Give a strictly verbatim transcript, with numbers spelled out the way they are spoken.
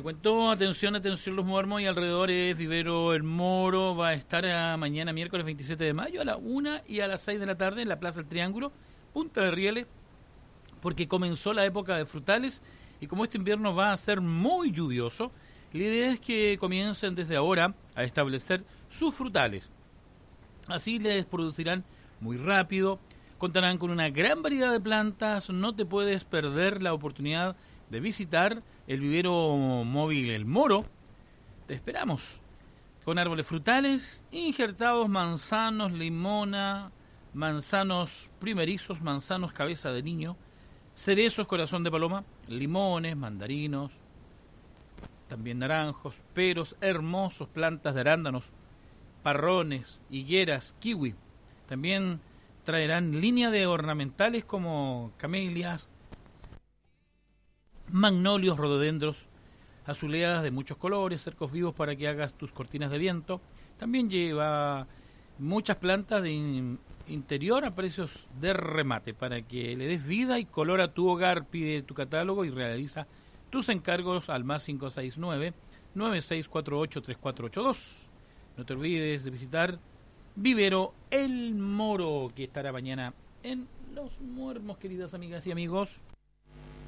cuento, atención, atención Los Muermos y alrededores, Vivero El Moro va a estar a mañana miércoles veintisiete de mayo a la una y a las seis de la tarde en la Plaza del Triángulo, Punta de Rieles, porque comenzó la época de frutales y como este invierno va a ser muy lluvioso, la idea es que comiencen desde ahora a establecer sus frutales. Así les producirán muy rápido, contarán con una gran variedad de plantas, no te puedes perder la oportunidad de visitar el vivero móvil El Moro. Te esperamos con árboles frutales injertados, manzanos, limona, manzanos primerizos, manzanos cabeza de niño, cerezos corazón de paloma, limones, mandarinos, también naranjos, peros, hermosos, plantas de arándanos, parrones, higueras, kiwi. También traerán línea de ornamentales como camelias, magnolios, rododendros, azuleadas de muchos colores, cercos vivos para que hagas tus cortinas de viento. También lleva muchas plantas de in- interior a precios de remate para que le des vida y color a tu hogar. Pide tu catálogo y realiza tus encargos al más cinco seis nueve, nueve seis cuatro ocho, tres cuatro ocho dos. No te olvides de visitar Vivero El Moro, que estará mañana en Los Muermos, queridas amigas y amigos.